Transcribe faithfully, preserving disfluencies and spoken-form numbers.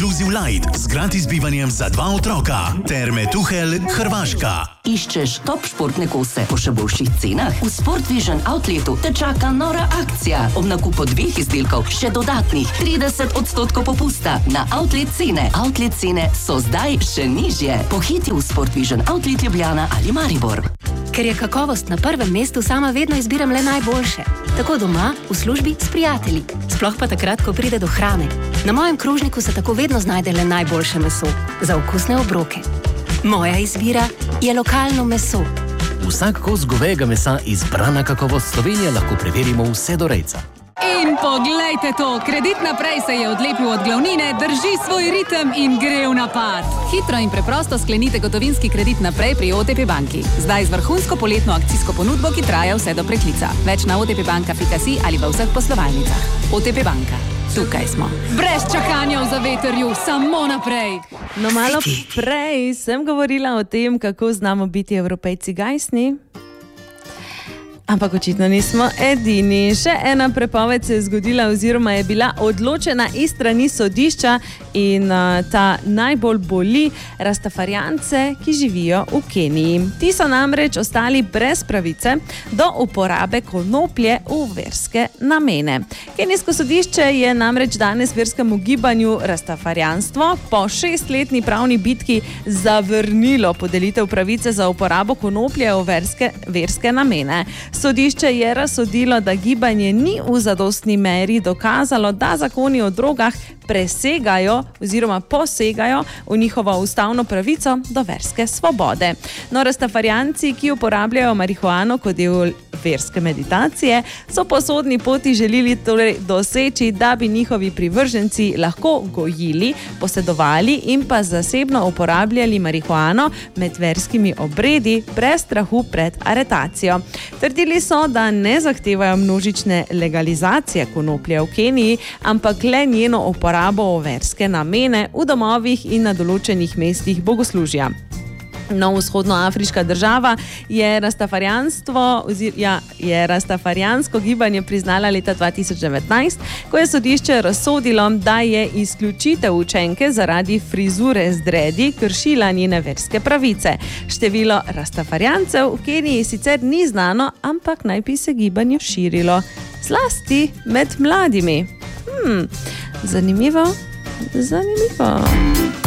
Inclusive Light z gratis bivanjem za dva otroka. Terme Tuhelj, Hrvaška. Iščeš top športne kose po še boljših cenah? V Sport Vision Outletu te čaka nora akcija. Ob nakupu dveh izdelkov še dodatnih trideset odstotkov popusta na outlet cene. Outlet cene so zdaj še nižje. Pohiti v Sport Vision Outlet Ljubljana ali Maribor. Ker je kakovost na prvem mestu, sama vedno izbiram le najboljše. Tako doma, v službi, s prijatelji. Sploh pa takrat, ko pride do hrane. Na mojem krožniku se tako vedno znajde le najboljše meso. Za okusne obroke. Moja izbira je lokalno meso. Vsak kos govejega mesa izbrana kakovost Slovenije lahko preverimo vse do rejca. In poglejte to, Kredit Naprej se je odlepil od glavnine, drži svoj ritem in gre v napad. Hitro in preprosto sklenite gotovinski kredit naprej pri O T P banki. Zdaj z vrhunsko poletno akcijsko ponudbo, ki traja vse do preklica. Več na otpbanka pika si ali v vseh poslovalnicah. O T P banka. Tukaj smo. Brez čakanja v zavetrju, samo naprej. No, malo prej sem govorila o tem, kako znamo biti Evropejci gajsni. Ampak očitno nismo edini. Še ena prepoved se je zgodila oziroma je bila odločena iz strani sodišča in uh, ta najbolj boli Rastafarijance, ki živijo v Keniji. Ti so namreč ostali brez pravice do uporabe konoplje v verske namene. Kenijsko sodišče je namreč danes verskemu gibanju Rastafarijanstvo po šestletni pravni bitki zavrnilo podelitev pravice za uporabo konoplje v verske, verske namene. Sodišče je razsodilo, da gibanje ni v zadostni meri dokazalo, da zakoni o drogah presegajo oziroma posegajo v njihovo ustavno pravico do verske svobode. No, Rastafarijanci, ki uporabljajo marihuano kot del verske meditacije, so po sodni poti želeli torej doseči, da bi njihovi privrženci lahko gojili, posedovali in pa zasebno uporabljali marihuano med verskimi obredi brez strahu pred aretacijo. Trdili so, da ne zahtevajo množične legalizacije konoplje v Keniji, ampak le njeno uporabo v verske namene v domovih in na določenih mestih bogoslužja. No, vzhodnoafriška država je Rastafarijanstvo, ja, je Rastafarijansko gibanje priznala leta dva tisoč devetnajst, ko je sodišče razsodilo, da je izključitev učenke zaradi frizure z dredi kršila njene verske pravice. Število Rastafarijancev v Keniji sicer ni znano, ampak naj bi se gibanje širilo, zlasti med mladimi. Hmm, zanimivo, zanimivo.